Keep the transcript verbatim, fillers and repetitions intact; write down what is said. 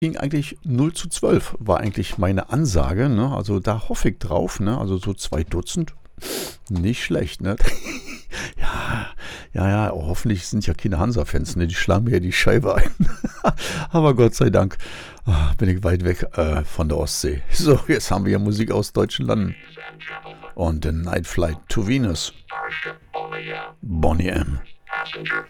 ging eigentlich null zu zwölf, war eigentlich meine Ansage, ne? Also da hoffe ich drauf, ne? Also so zwei Dutzend, nicht schlecht, ne? Ja, ja, ja, oh, hoffentlich sind ja keine Hansa-Fans, ne? Die schlagen mir ja die Scheibe ein. Aber Gott sei Dank ah, bin ich weit weg äh, von der Ostsee. So, jetzt haben wir ja Musik aus deutschen Landen. Und The Night Flight to Venus, Bonnie M.